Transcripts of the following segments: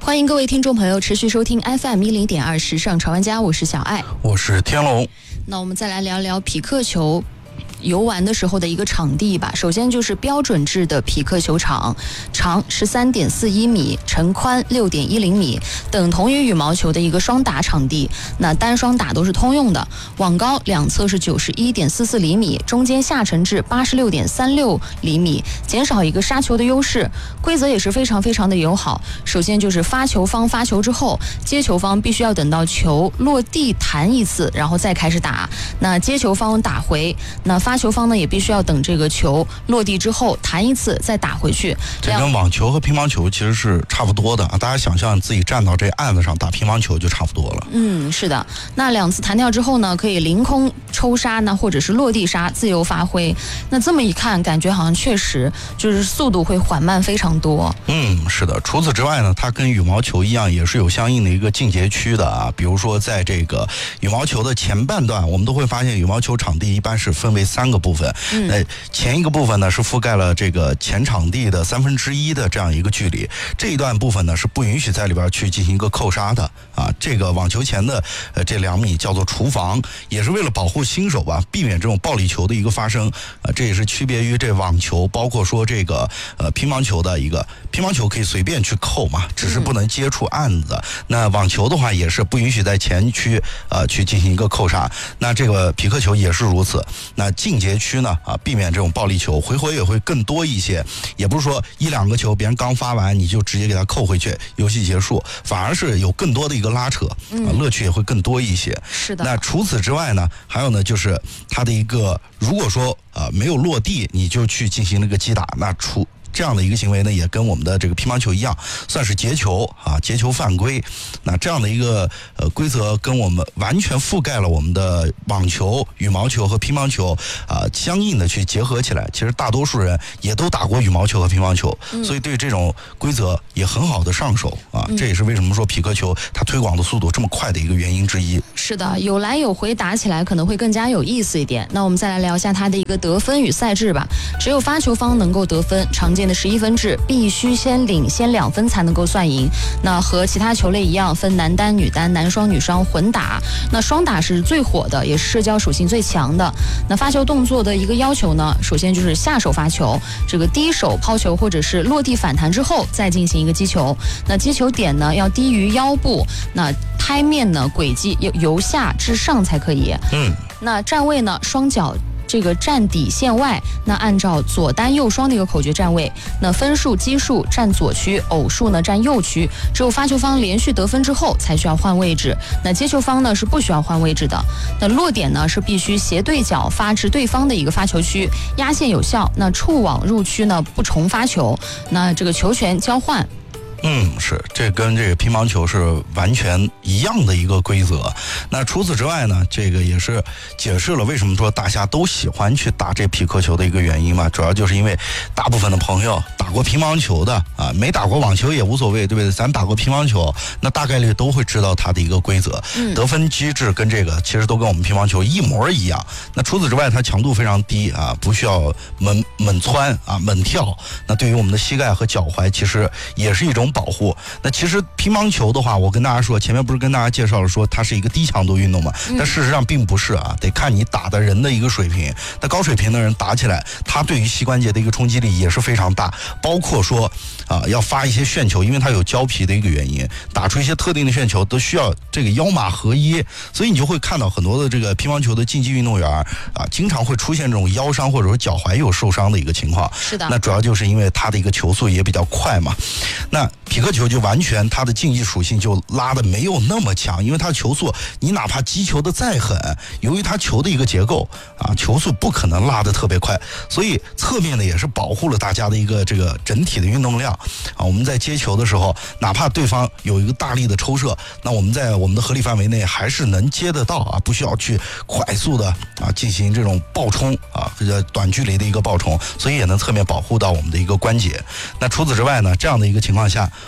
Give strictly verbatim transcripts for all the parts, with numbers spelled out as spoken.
欢迎各位听众朋友持续收听 F M 一零点二时尚潮玩家，我是小爱， 我是天龙。 那我们再来聊聊匹克球游玩的时候的一个场地吧。首先就是标准制的匹克球场，长 十三点四一米，沉宽 六点一零米，等同于羽毛球的一个双打场地。那单双打都是通用的，网高两侧是 九十一点四四厘米，中间下沉至 八十六点三六厘米，减少一个杀球的优势。规则也是非常非常的友好。首先就是发球方发球之后，接球方必须要等到球落地弹一次，然后再开始打。那接球方打回，那发球方呢也必须要等这个球落地之后弹一次再打回去。 这跟网球和乒乓球其实是差不多的啊，大家想象自己站到这案子上打乒乓球就差不多了。 嗯，是的。那两次弹跳之后呢，可以凌空抽杀，那或者是落地杀，自由发挥。那这么一看，感觉好像确实就是速度会缓慢非常多。 嗯，是的。除此之外呢，它跟羽毛球一样，也是有相应的一个进阶区的啊。比如说，在这个羽毛球的前半段，我们都会发现羽毛球场地一般是分为三个部分。 嗯， 那前一个部分呢是覆盖了这个前场地的三分之一的这样一个距离，这一段部分呢是不允许在里边去进行一个扣杀的啊。这个网球前的呃这两米叫做厨房，也是为了保护新手吧，避免这种暴力球的一个发生啊。这也是区别于这网球，包括说这个呃乒乓球的一个，乒乓球可以随便去扣嘛，只是不能接触案子。嗯、那网球的话也是不允许在前区呃去进行一个扣杀。那这个匹克球也是如此。那进阶区呢啊，避免这种暴力球，回合也会更多一些，也不是说一两个球别人刚发完你就直接给他扣回去，游戏结束，反而是有更多的一个拉扯，啊，乐趣也会更多一些。 是的。 那除此之外呢，还有呢就是它的一个，如果说呃没有落地，你就去进行那个击打，那除这样的一个行为呢，也跟我们的这个乒乓球一样，算是截球啊，截球犯规。那这样的一个呃规则，跟我们完全覆盖了我们的网球、羽毛球和乒乓球啊、呃，相应的去结合起来。其实大多数人也都打过羽毛球和乒乓球，嗯、所以对这种规则也很好的上手啊。嗯、这也是为什么说匹克球它推广的速度这么快的一个原因之一。 是的，有来有回，打起来可能会更加有意思一点。那我们再来聊一下它的一个得分与赛制吧。只有发球方能够得分，常见的十一分制必须先领先两分才能够算赢。那和其他球类一样，分男单、女单、男双、女双混打。那双打是最火的，也是社交属性最强的。那发球动作的一个要求呢，首先就是下手发球，这个低手抛球或者是落地反弹之后再进行一个击球。那击球点呢要低于腰部，那拍面呢轨迹由由下至上才可以。 嗯， 那站位呢，双脚这个站底线外，那按照左单右双的一个口诀站位。那分数奇数站左区，偶数呢站右区。只有发球方连续得分之后才需要换位置，那接球方呢是不需要换位置的。那落点呢是必须斜对角发至对方的一个发球区，压线有效。那触网入区呢不重发球，那这个球权交换。 嗯，是，这跟这个乒乓球是完全一样的一个规则。那除此之外呢，这个也是解释了为什么说大家都喜欢去打这匹克球的一个原因嘛，主要就是因为大部分的朋友打过乒乓球的啊，没打过网球也无所谓，对不对？咱打过乒乓球，那大概率都会知道它的一个规则， 嗯、 得分机制跟这个其实都跟我们乒乓球一模一样。那除此之外，它强度非常低啊，不需要猛猛窜啊、猛跳。那对于我们的膝盖和脚踝，其实也是一种保护。那其实乒乓球的话，我跟大家说，前面不是跟大家介绍了说它是一个低强度运动嘛？但事实上并不是啊，得看你打的人的一个水平。那高水平的人打起来，他对于膝关节的一个冲击力也是非常大，包括说啊要发一些旋球，因为它有胶皮的一个原因，打出一些特定的旋球都需要这个腰马合一，所以你就会看到很多的这个乒乓球的竞技运动员啊，经常会出现这种腰伤或者说脚踝有受伤的一个情况。 是的， 那主要就是因为它的一个球速也比较快嘛。那匹克球就完全它的竞技属性就拉的没有那么强，因为它球速你哪怕击球的再狠，由于它球的一个结构啊，球速不可能拉得特别快，所以侧面的也是保护了大家的一个这个整体的运动量啊。我们在接球的时候，哪怕对方有一个大力的抽射，那我们在我们的合理范围内还是能接得到啊，不需要去快速的啊进行这种爆冲啊，这个短距离的一个爆冲，所以也能侧面保护到我们的一个关节。那除此之外呢，这样的一个情况下，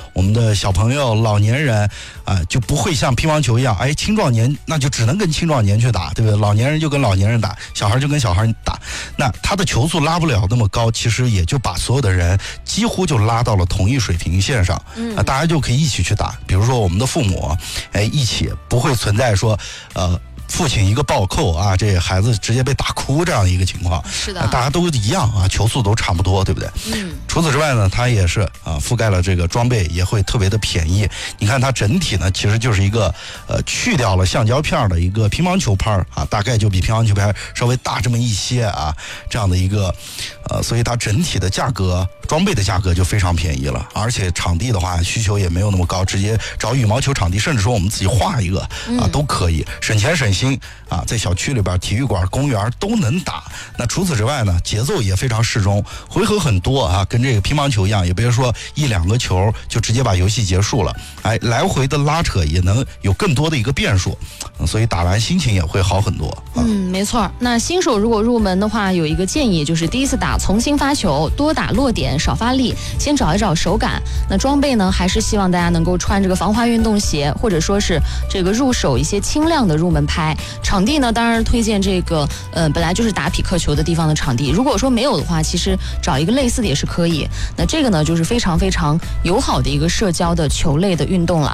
我们的小朋友、老年人啊、呃，就不会像乒乓球一样，哎，青壮年那就只能跟青壮年去打，对不对？老年人就跟老年人打，小孩就跟小孩打，那他的球速拉不了那么高，其实也就把所有的人几乎就拉到了同一水平线上，嗯、啊，大家就可以一起去打。比如说我们的父母，哎，一起不会存在说，呃。父亲一个暴扣啊，这孩子直接被打哭这样一个情况， 是的， 大家都一样啊，球速都差不多，对不对？嗯。除此之外呢，它也是啊，覆盖了这个装备也会特别的便宜。你看它整体呢，其实就是一个呃去掉了橡胶片的一个乒乓球拍啊，大概就比乒乓球拍稍微大这么一些啊，这样的一个呃，所以它整体的价格。装备的价格就非常便宜了，而且场地的话需求也没有那么高，直接找羽毛球场地，甚至说我们自己画一个啊都可以，省钱省心啊，在小区里边、体育馆、公园都能打。那除此之外呢，节奏也非常适中，回合很多啊，跟这个乒乓球一样，也别说一两个球就直接把游戏结束了，哎，来回的拉扯也能有更多的一个变数，所以打完心情也会好很多。啊、 嗯，没错。那新手如果入门的话，有一个建议就是第一次打从轻发球，多打落点。少发力，先找一找手感。那装备呢，还是希望大家能够穿这个防滑运动鞋，或者说是这个入手一些轻量的入门拍。场地呢，当然推荐这个呃本来就是打匹克球的地方的场地。如果说没有的话，其实找一个类似的也是可以。那这个呢，就是非常非常友好的一个社交的球类的运动了。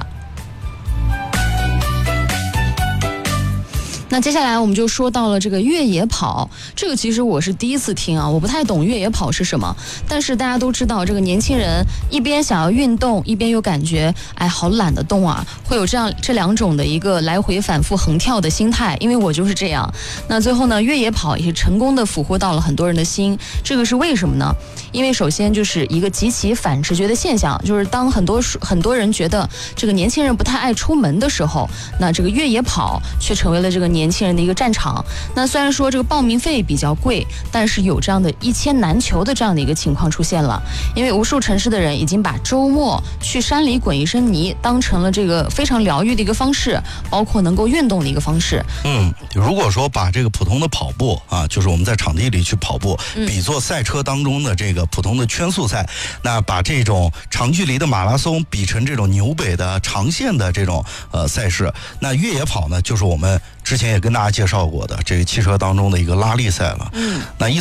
那接下来我们就说到了这个越野跑，这个其实我是第一次听啊，我不太懂越野跑是什么，但是大家都知道，这个年轻人一边想要运动，一边又感觉哎好懒得动啊，会有这样这两种的一个来回反复横跳的心态，因为我就是这样。那最后呢，越野跑也是成功的俘获到了很多人的心，这个是为什么呢？因为首先就是一个极其反直觉的现象，就是当很多很多人觉得这个年轻人不太爱出门的时候，那这个越野跑却成为了这个年轻人的一个战场。那虽然说这个报名费比较贵，但是有这样的一签难求的这样的一个情况出现了，因为无数城市的人已经把周末去山里滚一身泥当成了这个非常疗愈的一个方式，包括能够运动的一个方式。 嗯，如果说把这个普通的跑步啊，就是我们在场地里去跑步，比作赛车当中的这个普通的圈速赛，那把这种长距离的马拉松比成这种纽北的长线的这种呃赛事，那越野跑呢，就是我们之前也跟大家介绍过的这个汽车当中的一个拉力赛了。嗯，那一